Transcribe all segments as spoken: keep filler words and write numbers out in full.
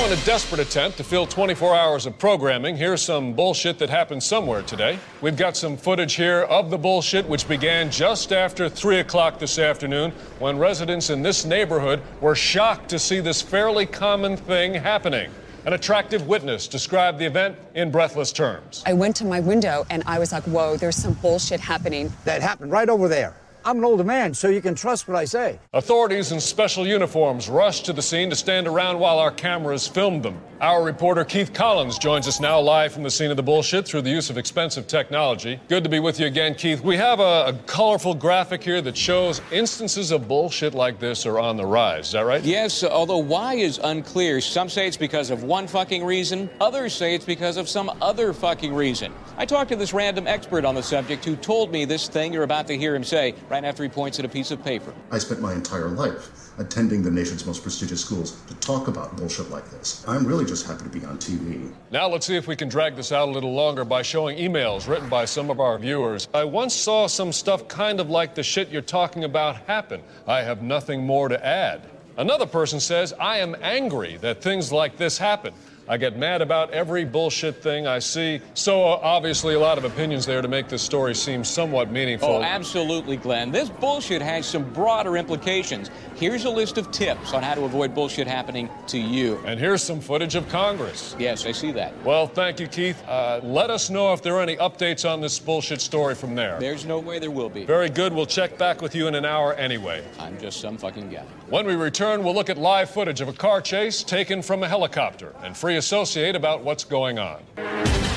in a desperate attempt to fill twenty-four hours of programming, here's some bullshit that happened somewhere today. We've got some footage here of the bullshit, which began just after three o'clock this afternoon, when residents in this neighborhood were shocked to see this fairly common thing happening. An attractive witness described the event in breathless terms. I went to my window and I was like, whoa, there's some bullshit happening. That happened right over there. I'm an older man, so you can trust what I say. Authorities in special uniforms rushed to the scene to stand around while our cameras filmed them. Our reporter Keith Collins joins us now live from the scene of the bullshit through the use of expensive technology. Good to be with you again, Keith. We have a, a colorful graphic here that shows instances of bullshit like this are on the rise. Is that right? Yes, although why is unclear. Some say it's because of one fucking reason. Others say it's because of some other fucking reason. I talked to this random expert on the subject who told me this thing you're about to hear him say right after he points at a piece of paper. I spent my entire life attending the nation's most prestigious schools to talk about bullshit like this. I'm really just happy to be on T V. Now let's see if we can drag this out a little longer by showing emails written by some of our viewers. I once saw some stuff kind of like the shit you're talking about happen. I have nothing more to add. Another person says, I am angry that things like this happen. I get mad about every bullshit thing I see. So uh, obviously a lot of opinions there to make this story seem somewhat meaningful. Oh, absolutely, Glenn. This bullshit has some broader implications. Here's a list of tips on how to avoid bullshit happening to you. And here's some footage of Congress. Yes, I see that. Well, thank you, Keith. Uh, let us know if there are any updates on this bullshit story from there. There's no way there will be. Very good. We'll check back with you in an hour anyway. I'm just some fucking guy. When we return, we'll look at live footage of a car chase taken from a helicopter and free associate about what's going on. Today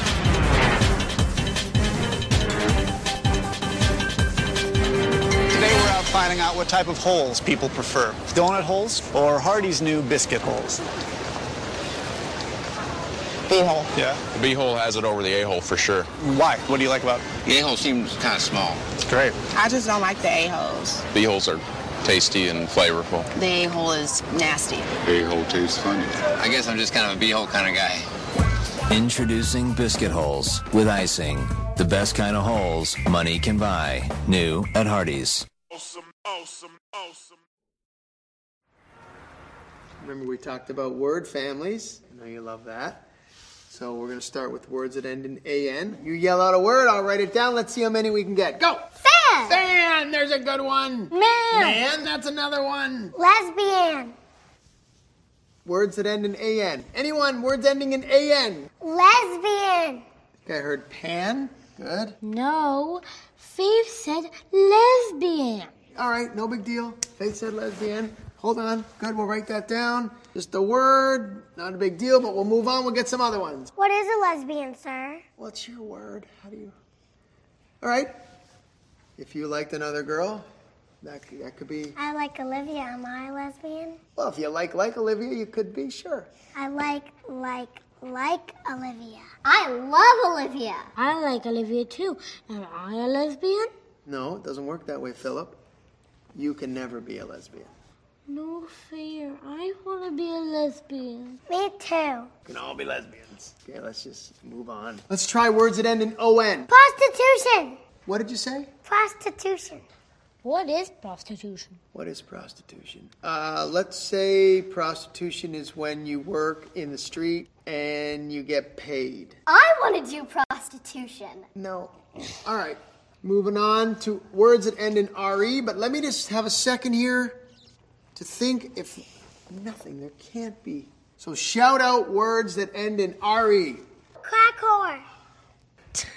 we're out finding out what type of holes people prefer. Donut holes or Hardee's new biscuit holes? B-hole. Yeah. The B-hole has it over the A-hole for sure. Why? What do you like about it? The A-hole seems kind of small. It's great. I just don't like the A-holes. B-holes are tasty and flavorful. The A-hole is nasty. A-hole tastes funny. I guess I'm just kind of a B-hole kind of guy. Introducing biscuit holes with icing. The best kind of holes money can buy. New at Hardee's. Awesome, awesome, awesome. Remember we talked about word families. I know you love that. So we're going to start with words that end in A N. You yell out a word, I'll write it down. Let's see how many we can get. Go! Fan! Fan! There's a good one. Man! Man, that's another one. Lesbian. Words that end in A N. Anyone, words ending in A N. Lesbian. Okay, I heard pan. Good. No, Faith said lesbian. All right, no big deal. Faith said lesbian. Hold on. Good, we'll write that down. Just a word, not a big deal, but we'll move on. We'll get some other ones. What is a lesbian, sir? What's your word? How do you... All right. If you liked another girl, that could, that could be... I like Olivia. Am I a lesbian? Well, if you like like Olivia, you could be, sure. I like, like, like Olivia. I love Olivia. I like Olivia, too. Am I a lesbian? No, it doesn't work that way, Philip. You can never be a lesbian. No fair. I want to be a lesbian. Me too. We can all be lesbians. Okay, let's just move on. Let's try words that end in O N. Prostitution. What did you say? Prostitution. What is prostitution? What is prostitution? Uh, let's say prostitution is when you work in the street and you get paid. I want to do prostitution. No. All right. Moving on to words that end in R E, but let me just have a second here to think if nothing, there can't be. So shout out words that end in R E. Crack whore.